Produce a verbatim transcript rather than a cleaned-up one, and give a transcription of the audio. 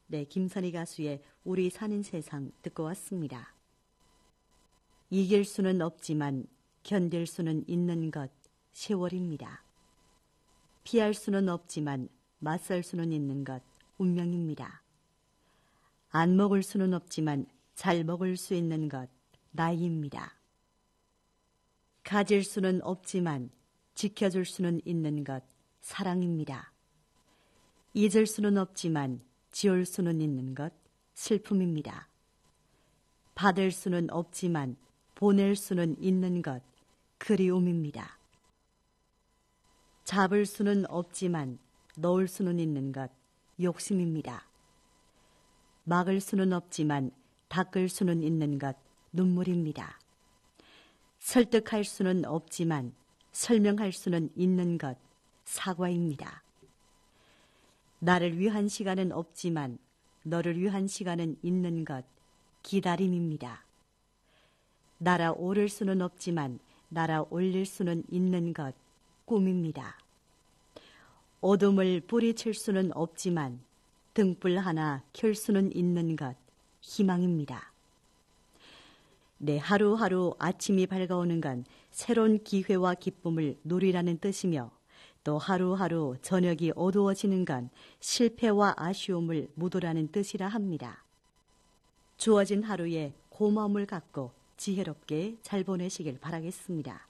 네, 김선희 가수의 우리 사는 세상 듣고 왔습니다. 이길 수는 없지만 견딜 수는 있는 것, 세월입니다. 피할 수는 없지만 맞설 수는 있는 것, 운명입니다. 안 먹을 수는 없지만 잘 먹을 수 있는 것, 나이입니다. 가질 수는 없지만 지켜줄 수는 있는 것, 사랑입니다. 잊을 수는 없지만 지울 수는 있는 것, 슬픔입니다. 받을 수는 없지만 보낼 수는 있는 것, 그리움입니다. 잡을 수는 없지만 넣을 수는 있는 것, 욕심입니다. 막을 수는 없지만 닦을 수는 있는 것, 눈물입니다. 설득할 수는 없지만 설명할 수는 있는 것, 사과입니다. 나를 위한 시간은 없지만 너를 위한 시간은 있는 것, 기다림입니다. 날아오를 수는 없지만 날아올릴 수는 있는 것, 꿈입니다. 어둠을 뿌리칠 수는 없지만 등불 하나 켤 수는 있는 것, 희망입니다. 네, 하루하루 아침이 밝아오는 건 새로운 기회와 기쁨을 누리라는 뜻이며 또 하루하루 저녁이 어두워지는 건 실패와 아쉬움을 묻으라는 뜻이라 합니다. 주어진 하루에 고마움을 갖고 지혜롭게 잘 보내시길 바라겠습니다.